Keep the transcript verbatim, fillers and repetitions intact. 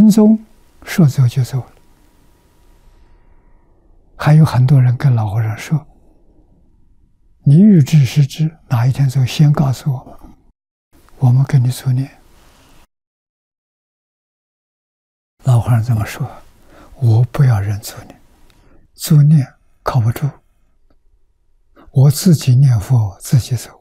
钟说走就走了。还有很多人跟老和尚说：“你预知时知，哪一天走，先告诉我们，我们跟你助念。”老和尚这么说：“我不要人助念，助念靠不住，我自己念佛，自己走。